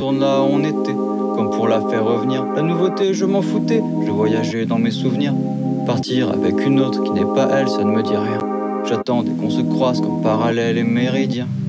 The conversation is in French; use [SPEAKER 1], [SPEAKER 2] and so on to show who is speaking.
[SPEAKER 1] retourne là où on était, comme pour la faire revenir. La nouveauté, je m'en foutais, je voyageais dans mes souvenirs. Partir avec une autre qui n'est pas elle, ça ne me dit rien. J'attendais qu'on se croise comme parallèles et méridiens.